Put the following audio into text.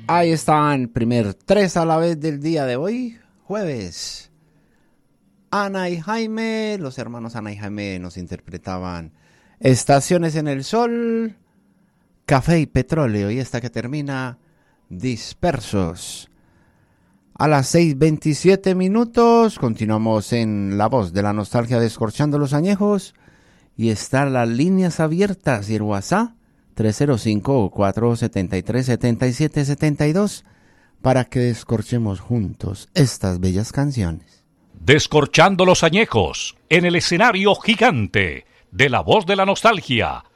Ahí estaban, primer tres a la vez del día de hoy, jueves. Ana y Jaime, los hermanos Ana y Jaime nos interpretaban Estaciones en el Sol, Café y Petróleo, y esta que termina, Dispersos. A las 6:27 continuamos en La Voz de la Nostalgia Descorchando los Añejos, y están las líneas abiertas y el WhatsApp 305-473-7772 para que descorchemos juntos estas bellas canciones. Descorchando los añejos en el escenario gigante de La Voz de la Nostalgia